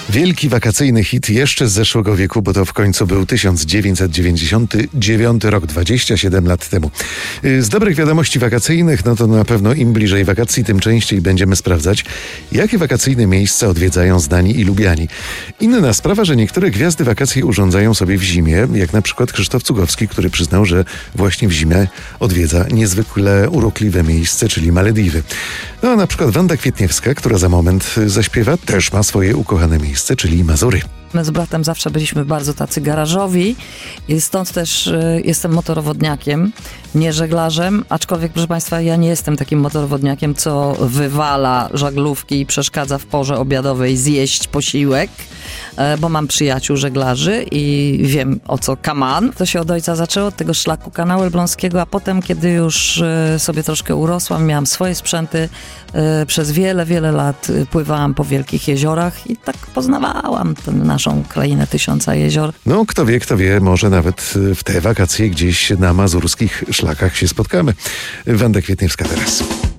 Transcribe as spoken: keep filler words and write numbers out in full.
Wielki wakacyjny hit jeszcze z zeszłego wieku, bo to w końcu był tysiąc dziewięćset dziewięćdziesiąty dziewiąty rok, dwadzieścia siedem lat temu. Z dobrych wiadomości wakacyjnych, no to na pewno im bliżej wakacji, tym częściej będziemy sprawdzać, jakie wakacyjne miejsca odwiedzają znani i lubiani. Inna sprawa, że niektóre gwiazdy wakacji urządzają sobie w zimie, jak na przykład Krzysztof Cugowski, który przyznał, że właśnie w zimę odwiedza niezwykle urokliwe miejsce, czyli Malediwy. No a na przykład Wanda Kwietniewska, która za moment zaśpiewa, też ma swoje ukochane miejsce, czyli Mazury. My z bratem zawsze byliśmy bardzo tacy garażowi i stąd też y, jestem motorowodniakiem, nie żeglarzem, aczkolwiek, proszę Państwa, ja nie jestem takim motorowodniakiem, co wywala żaglówki i przeszkadza w porze obiadowej zjeść posiłek, y, bo mam przyjaciół żeglarzy i wiem, o co kaman. To się od ojca zaczęło, od tego szlaku kanału elbląskiego, a potem, kiedy już y, sobie troszkę urosłam, miałam swoje sprzęty, y, przez wiele, wiele lat y, pływałam po wielkich jeziorach i tak poznawałam tę naszą krainę tysiąca jezior. No, kto wie, kto wie, może nawet w te wakacje gdzieś na mazurskich szlakach się spotkamy. Wanda Kwietniewska teraz.